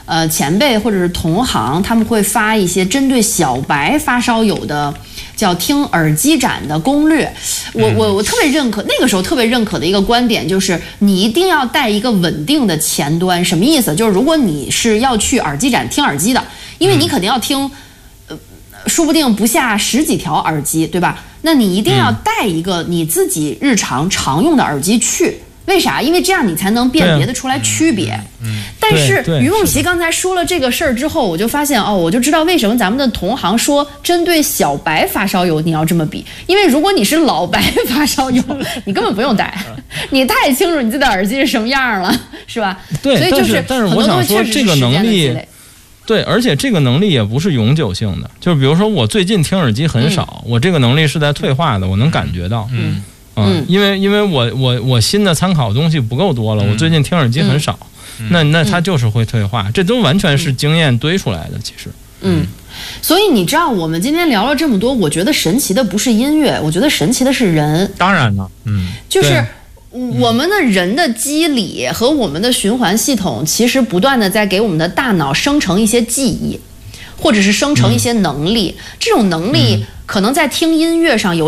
前辈或者是同行，他们会发一些针对小白发烧友的叫听耳机展的攻略。我特别认可，那个时候特别认可的一个观点就是，你一定要带一个稳定的前端。什么意思？就是如果你是要去耳机展听耳机的，因为你肯定要听。说不定不下10几条耳机，对吧？那你一定要带一个你自己日常常用的耳机去，为啥？因为这样你才能辨别得出来区别。但是于梦琪刚才说了这个事儿之后，我就发现我就知道为什么咱们的同行说针对小白发烧友你要这么比，因为如果你是老白发烧友，你根本不用带，你太清楚你自己的耳机是什么样了，是吧？ 对， 所以就是但是我想说这个能力。对，而且这个能力也不是永久性的，就是比如说我最近听耳机很少，我这个能力是在退化的，我能感觉到，因为我新的参考东西不够多了，我最近听耳机很少，那它就是会退化，这都完全是经验堆出来的，其实。 所以你知道，我们今天聊了这么多，我觉得神奇的不是音乐，我觉得神奇的是人。 当然了， 就是。我们的人的机理和我们的循环系统，其实不断的在给我们的大脑生成一些记忆，或者是生成一些能力。这种能力可能在听音乐上有